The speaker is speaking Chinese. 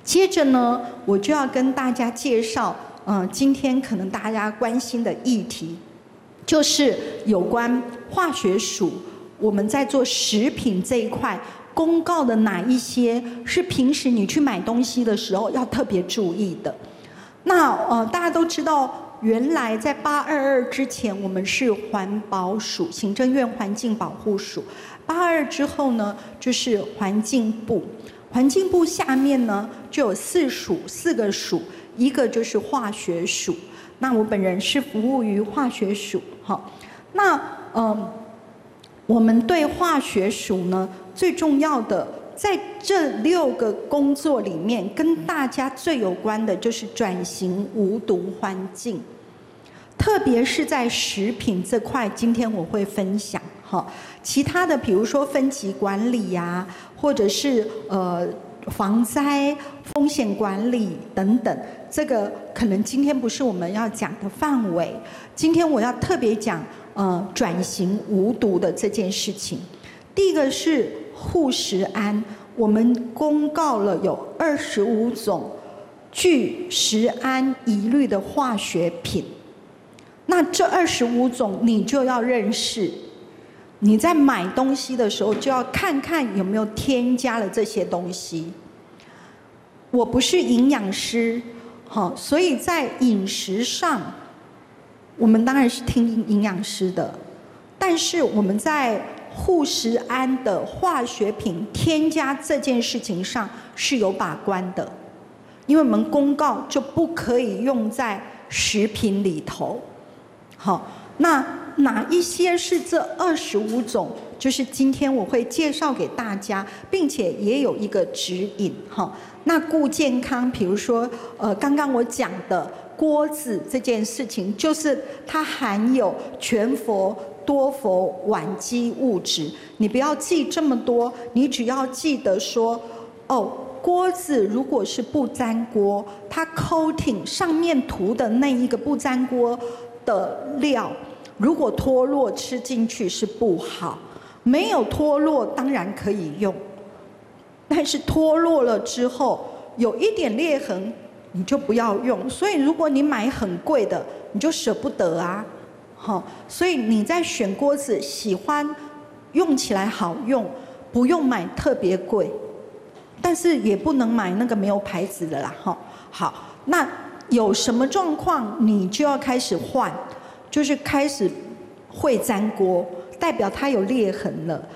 接着呢，我就要跟大家介绍，今天可能大家关心的议题，就是有关化学署我们在做食品这一块公告的哪一些是平时你去买东西的时候要特别注意的。那大家都知道，原来在822之前，我们是环保署，行政院环境保护署。822之后呢，就是环境部。环境部下面呢，就有4个署，一个就是化学署。那我本人是服务于化学署，好，那我们对化学署呢，最重要的在这6个工作里面，跟大家最有关的就是转型无毒环境，特别是在食品这块，今天我会分享哈。其他的，比如说分级管理呀，或者是防灾风险管理等等，这个可能今天不是我们要讲的范围。今天我要特别讲转型无毒的这件事情。第一个是护食安，我们公告了有25种具食安疑虑的化学品。那这25种你就要认识，你在买东西的时候就要看看有没有添加了这些东西。我不是营养师，所以在饮食上，我们当然是听营养师的，但是我们在护食安的化学品添加这件事情上是有把关的，因为我们公告就不可以用在食品里头。好，那哪一些是这25种？就是今天我会介绍给大家，并且也有一个指引哈。那顾健康，比如说刚刚我讲的锅子这件事情，就是它含有全氟多氟烷基物质。你不要记这么多，你只要记得说，锅子如果是不粘锅，它 coating 上面涂的那一个不粘锅的料，如果脱落吃进去是不好。没有脱落当然可以用，但是脱落了之后有一点裂痕，你就不要用。所以如果你买很贵的，你就舍不得啊。所以你在选锅子，喜欢用起来好用，不用买特别贵，但是也不能买那个没有牌子的啦。好，那有什么状况你就要开始换，就是开始会粘锅，代表它有裂痕了。